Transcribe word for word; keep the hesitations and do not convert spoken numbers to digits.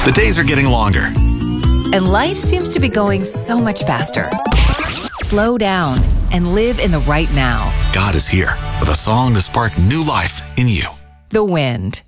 The days are getting longer. And life seems to be going so much faster. Slow down and live in the right now. God is here with a song to spark new life in you. The Wind.